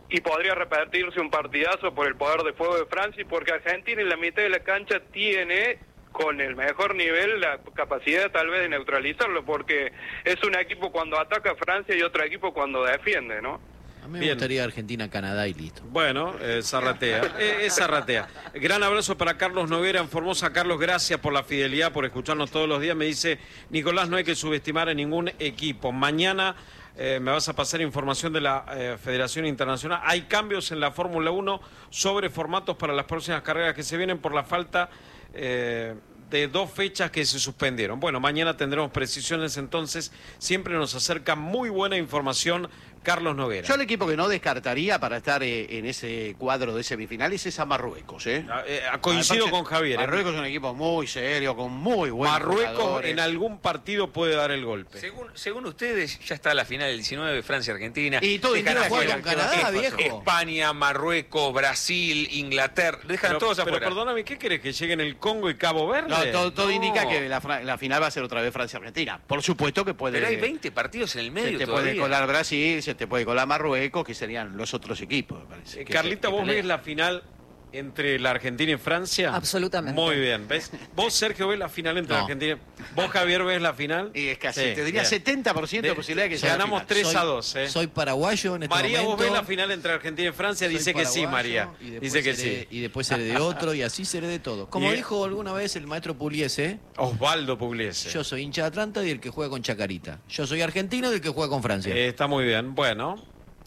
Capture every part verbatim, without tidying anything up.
y podría repetirse un partidazo por el poder de fuego de Francia, porque Argentina en la mitad de la cancha tiene, con el mejor nivel, la capacidad tal vez de neutralizarlo, porque es un equipo cuando ataca a Francia y otro equipo cuando defiende, ¿no? A mí me Bien. gustaría Argentina-Canadá y listo. Bueno, eh, zarratea, eh, es zarratea. Gran abrazo para Carlos Noguera en Formosa. Carlos, gracias por la fidelidad, por escucharnos todos los días. Me dice, Nicolás, no hay que subestimar a ningún equipo. Mañana eh, me vas a pasar información de la eh, Federación Internacional. Hay cambios en la Fórmula uno sobre formatos para las próximas carreras que se vienen por la falta eh, de dos fechas que se suspendieron. Bueno, mañana tendremos precisiones entonces. Siempre nos acerca muy buena información Carlos Noguera. Yo el equipo que no descartaría para estar eh, en ese cuadro de semifinales es a Marruecos. ¿eh? Ah, eh, coincido Aparte, con Javier. Marruecos ¿eh? es un equipo muy serio, con muy buenos Marruecos jugadores. en algún partido puede dar el golpe. Según, según ustedes, ya está la final del diecinueve, Francia-Argentina. Y todo Dejan indica afuera juega con Canadá, Es- viejo. España, Marruecos, Brasil, Inglaterra. Dejan Pero, todos pero afuera. perdóname, ¿qué querés? ¿Que lleguen el Congo y Cabo Verde? No, todo, todo No. indica que la, fra- la final va a ser otra vez Francia-Argentina. Por supuesto que puede... Pero hay veinte partidos en el Se medio te todavía. puede colar Brasil, se te puede colar Marruecos, que serían los otros equipos, me parece. Eh, que Carlita, se- que ¿vos pelean. ves la final entre la Argentina y Francia? Absolutamente. Muy bien, ¿ves? ¿Vos, Sergio, ves la final entre No. Argentina y... ¿Vos, Javier, ves la final? Y es casi, Sí, te diría bien. setenta por ciento de De- posibilidad de que sea la ganamos final. tres Soy- a dos, ¿eh? Soy paraguayo en este María, momento. ¿vos ves la final entre Argentina y Francia? Soy Dice que sí, paraguayo, María. y después Dice que seré- sí. Y después seré de otro, y así seré de todo. Como Y- dijo alguna vez el maestro Pugliese, Osvaldo Pugliese. yo soy hincha de Atlanta y el que juega con Chacarita. Yo soy argentino y el que juega con Francia. Eh, está muy bien, bueno.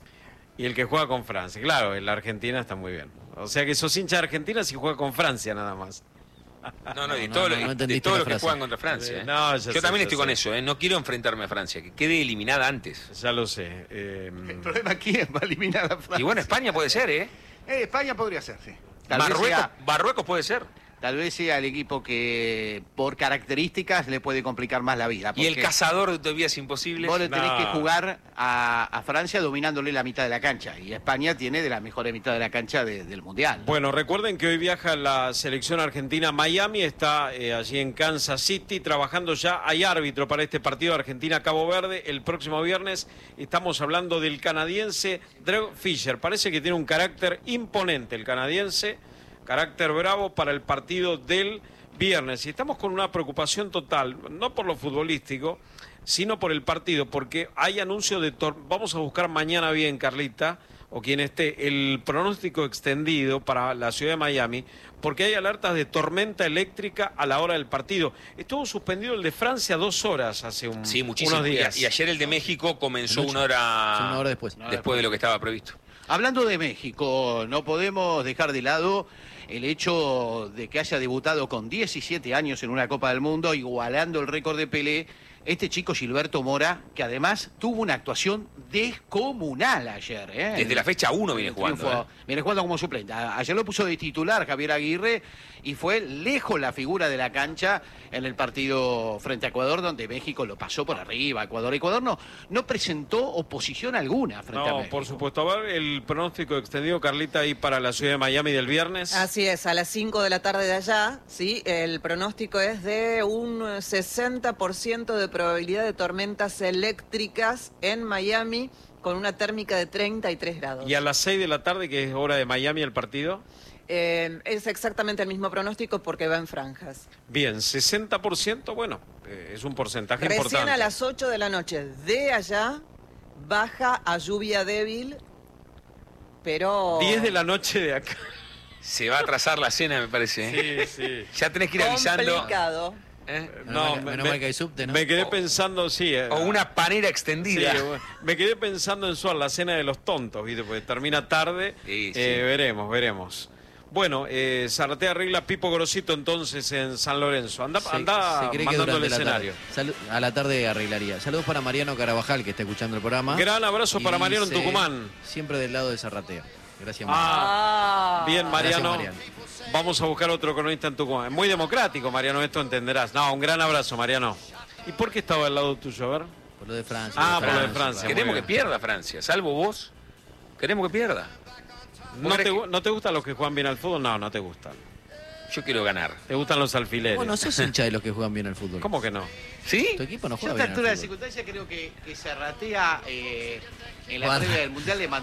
Y el que juega con Francia. Claro, en la Argentina está muy bien. O sea que sos hincha de Argentina si juega con Francia nada más. No, no, de No, todo no, lo- no de entendiste todo la lo que frase. juegan contra Francia. Eh, ¿eh? no, ya Yo sé, también ya estoy con sé. eso, ¿eh? No quiero enfrentarme a Francia, que quede eliminada antes. Ya lo sé. eh, El problema, ¿quién va a eliminar a Francia? Y bueno, España puede ser, ¿eh? Eh, España podría ser, sí. Tal vez Marruecos, sea- Marruecos puede ser. Tal vez sea el equipo que por características le puede complicar más la vida. Y el porque cazador de vías imposibles. Vos le tenés No. que jugar a, a Francia dominándole la mitad de la cancha. Y España tiene de la mejor mitad de la cancha de- del Mundial. Bueno, recuerden que hoy viaja la selección argentina a Miami, está eh, allí en Kansas City trabajando ya. Hay árbitro para este partido Argentina-Cabo Verde el próximo viernes. Estamos hablando del canadiense Drew Fisher. Parece que tiene un carácter imponente el canadiense, carácter bravo para el partido del viernes. Y estamos con una preocupación total, no por lo futbolístico, sino por el partido, porque hay anuncio de... tor- Vamos a buscar mañana bien, Carlita, o quien esté, el pronóstico extendido para la ciudad de Miami, porque hay alertas de tormenta eléctrica a la hora del partido. Estuvo suspendido el de Francia dos horas hace un, Sí, muchísimo. unos Y, días. a- y ayer el de México comenzó Anoche. una hora, Sí, una hora después. después de lo que estaba previsto. Hablando de México, no podemos dejar de lado el hecho de que haya debutado con diecisiete años en una Copa del Mundo, igualando el récord de Pelé, este chico Gilberto Mora, que además tuvo una actuación descomunal ayer. ¿eh? Desde la fecha uno viene El jugando. triunfo. ¿eh? Viene jugando como suplente. A- Ayer lo puso de titular Javier Aguirre y fue lejos la figura de la cancha en el partido frente a Ecuador, donde México lo pasó por arriba. Ecuador, Ecuador no, no presentó oposición alguna frente a No, México. por supuesto. A ver, el pronóstico extendido, Carlita, ahí para la ciudad de Miami del viernes. Así es, a las cinco de la tarde de allá, ¿sí? El pronóstico es de un sesenta por ciento de probabilidad de tormentas eléctricas en Miami con una térmica de treinta y tres grados. Y a las seis de la tarde, que es hora de Miami el partido. Eh, es exactamente el mismo pronóstico porque va en franjas. Bien, sesenta por ciento, bueno, eh, es un porcentaje Recién importante. a las ocho de la noche de allá baja a lluvia débil, pero... diez de la noche de acá. Se va a atrasar la cena, me parece. ¿eh? Sí, sí. Ya tenés que ir avisando. complicado. ¿eh? Menos mal- menos mal que hay subte, ¿no? Me quedé O- pensando, sí. eh, O una panera sí, extendida. eh, me quedé pensando en Suar, la cena de los tontos, ¿viste? Porque termina tarde. Sí, sí. Eh, veremos, veremos. Bueno, eh, Zarratea arregla Pipo Grosito entonces en San Lorenzo. Anda, Se- anda se cree que mandando el durante la escenario. tarde. Salu- a la tarde arreglaría. Saludos para Mariano Carabajal, que está escuchando el programa. Gran abrazo Y para Mariano en dice, Tucumán. Siempre del lado de Zarratea. Gracias, Mariano. Ah, Ah. bien, Mariano. Gracias, Mariano. Vamos a buscar otro cronista en Tucumán. Muy democrático, Mariano, esto entenderás. No, un gran abrazo, Mariano. ¿Y por qué estaba al lado tuyo? A ver. Por lo de Francia. Ah, de por lo de Francia, Francia. claro. Queremos muy que bien. pierda Francia, salvo vos. Queremos que pierda. ¿No ¿Vos te, crees gu- ¿No te gustan los que juegan bien al fútbol? No, no te gustan. Yo quiero ganar. Te gustan los alfileres. Vos no sos hincha de los que juegan bien al fútbol. ¿Cómo que no? ¿Sí? Tu equipo no Yo a juega esta bien altura al de fútbol. circunstancia creo que, que Serratea eh, en la Guarda. previa del Mundial le mandó